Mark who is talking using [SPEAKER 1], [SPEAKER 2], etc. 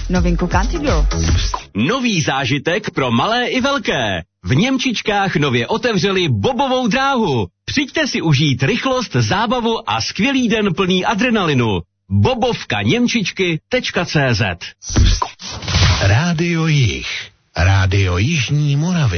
[SPEAKER 1] novinku Country Girl.
[SPEAKER 2] Nový zážitek pro malé i velké. V Němčičkách nově otevřeli bobovou dráhu. Přijďte si užít rychlost, zábavu a skvělý den plný adrenalinu. bobovkaněmčičky.cz
[SPEAKER 3] Rádio Jih. Rádio Jižní Moravy.